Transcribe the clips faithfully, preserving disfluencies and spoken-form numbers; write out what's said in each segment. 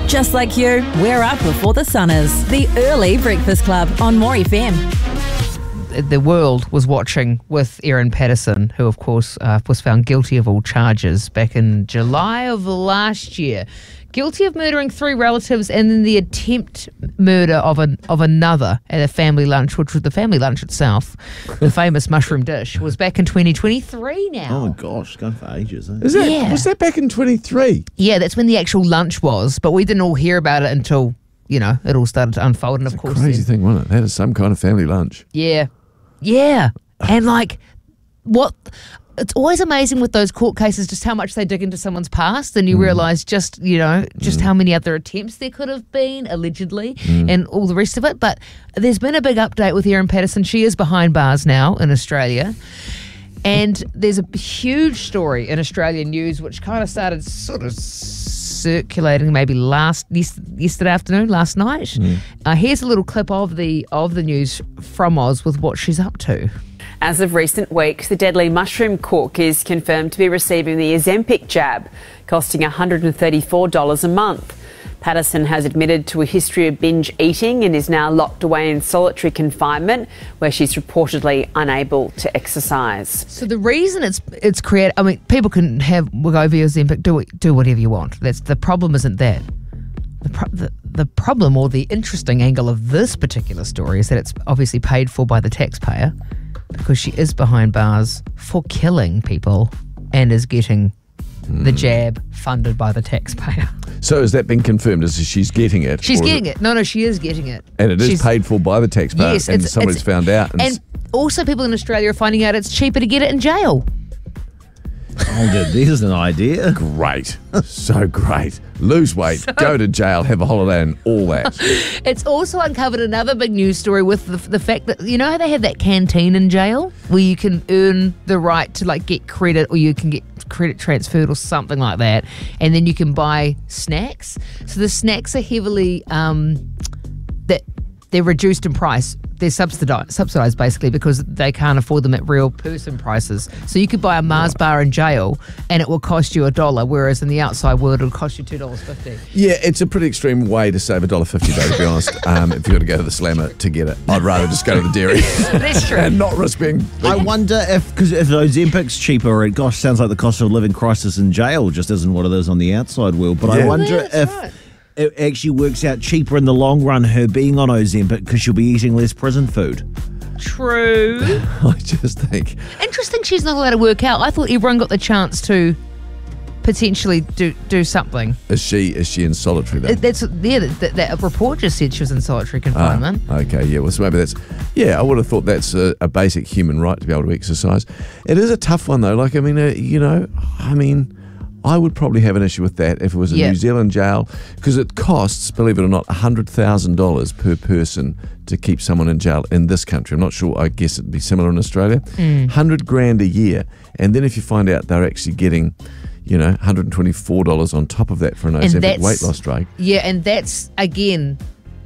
Just like you, we're up before the sun is. The Early Breakfast Club on More F M. The world was watching with Erin Patterson, who, of course, uh, was found guilty of all charges back in July of last year. Guilty of murdering three relatives and then the attempt murder of an of another at a family lunch, which was the family lunch itself, the famous mushroom dish, was back in twenty twenty-three now. Oh my gosh, it's gone for ages. Eh? Is that, Yeah. Was that back in twenty-three? Yeah, that's when the actual lunch was, but we didn't all hear about it until, you know, it all started to unfold. And of course, Crazy then- thing, wasn't it? That is some kind of family lunch. Yeah. Yeah. And like, what? It's always amazing with those court cases just how much they dig into someone's past, and you Mm. realise just, you know, just mm. how many other attempts there could have been, allegedly, mm. and all the rest of it. But there's been a big update with Erin Patterson. She is behind bars now in Australia. And there's a huge story in Australian news which kind of started sort of circulating maybe last yes, yesterday afternoon, last night. Mm. Uh, here's a little clip of the of the news from Oz with what she's up to. As of recent weeks, the deadly mushroom cook is confirmed to be receiving the Ozempic jab, costing one hundred thirty-four dollars a month. Patterson has admitted to a history of binge eating and is now locked away in solitary confinement, where she's reportedly unable to exercise. So the reason it's it's created, I mean, people can have Wegovy, Ozempic, do it, do whatever you want. That's the problem. Isn't that the, pro- the the problem, or the interesting angle of this particular story is that it's obviously paid for by the taxpayer, because she is behind bars for killing people and is getting mm. the jab funded by the taxpayer. So has that been confirmed? Is she's getting it? She's getting it. No, no, she is getting it. And it is she's, paid for by the taxpayer, yes, and it's, somebody's it's, found out. And, and also people in Australia are finding out it's cheaper to get it in jail. Oh, dude, there's an idea. Great. So great. Lose weight, so, go to jail, have a holiday and all that. It's also uncovered another big news story with the, the fact that, you know how they have that canteen in jail where you can earn the right to like get credit, or you can get credit transferred or something like that, and then you can buy snacks. So the snacks are heavily, um, that they're reduced in price. They're subsidised, subsidised basically because they can't afford them at real person prices. So you could buy a Mars right. bar in jail and it will cost you a dollar, whereas in the outside world it'll cost you two dollars fifty. Yeah, it's a pretty extreme way to save a dollar fifty, though, to be honest. Um, if you've got to go to the Slammer to get it, I'd rather just go to the dairy. That's true. And not risk being... I wonder if, because if Ozempic's cheaper, it gosh, sounds like the cost of living crisis in jail just isn't what it is on the outside world. But yeah. I wonder yeah, if... Right. It actually works out cheaper in the long run, her being on Ozempic, because she'll be eating less prison food. True. I just think... Interesting she's not allowed to work out. I thought everyone got the chance to potentially do do something. Is she is she in solitary, though? It, that's yeah, that, that report just said she was in solitary confinement. Ah, okay, yeah, well, so maybe that's... Yeah, I would have thought that's a, a basic human right to be able to exercise. It is a tough one, though. Like, I mean, uh, you know, I mean... I would probably have an issue with that if it was a yeah. New Zealand jail, because it costs, believe it or not, one hundred thousand dollars per person to keep someone in jail in this country. I'm not sure, I guess it'd be similar in Australia. Mm. one hundred grand a year. And then if you find out they're actually getting, you know, one hundred twenty-four dollars on top of that for an Ozempic weight loss drug. Yeah, and that's, again,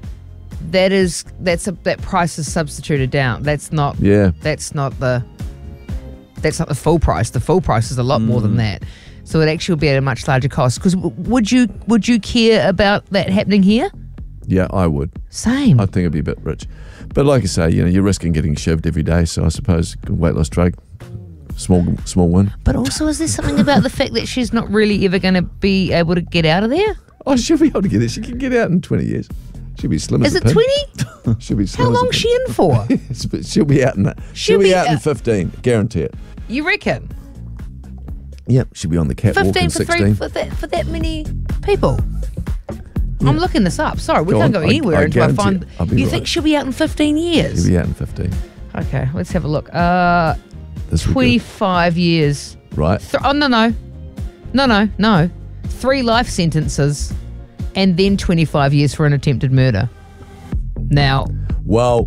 that is, that's a, that price is substituted down. That's not, yeah. that's not the, that's not the full price. The full price is a lot mm. more than that. So it actually will be at a much larger cost. Because w- would you would you care about that happening here? Yeah, I would. Same. I think it'd be a bit rich. But like I say, you know, you're risking getting shoved every day. So I suppose weight loss drug, small small win. But also, is there something about the fact that she's not really ever going to be able to get out of there? Oh, she'll be able to get it. She can get out in twenty years. She'll be slim as Is a it pin. twenty? She'll be slim How as a long is she in for? She'll be out in that. She'll, she'll be, be out uh, in fifteen. Guarantee it. You reckon? Yep, she'll be on the catwalk in for sixteen. Three, for, that, for that many people? Yeah. I'm looking this up. Sorry, we go can't on. go anywhere I, I until I find... You right. think she'll be out in fifteen years? She'll be out in fifteen. Okay, let's have a look. Uh, twenty-five years. Right. Th- oh, no, no. No, no, no. Three life sentences and then twenty-five years for an attempted murder. Now... Well...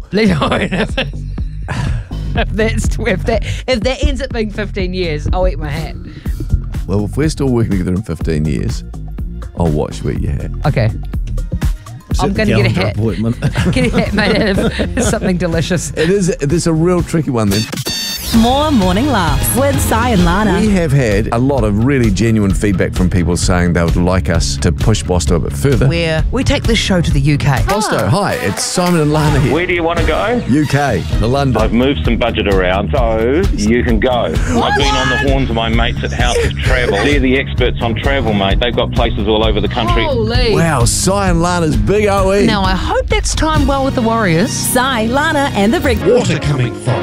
If that's if that if that ends up being fifteen years, I'll eat my hat. Well, if we're still working together in fifteen years, I'll watch you eat your hat. Okay. I'm going to get a hat. Appointment. Get a hat made out of something delicious. It is. There's a real tricky one then. More morning laughs with Si and Lana. We have had a lot of really genuine feedback from people saying they would like us to push Bosto a bit further. Where we take this show to the U K. Bosto, hi, it's Simon and Lana here. Where do you want to go? U K, to London. I've moved some budget around, so you can go. I've been on the horns of my mates at House of Travel. They're the experts on travel, mate. They've got places all over the country. Holy. Wow, Si and Lana's big O E. Now, I hope that's timed well with the Warriors. Si, Lana, and the Breakfast. Water coming from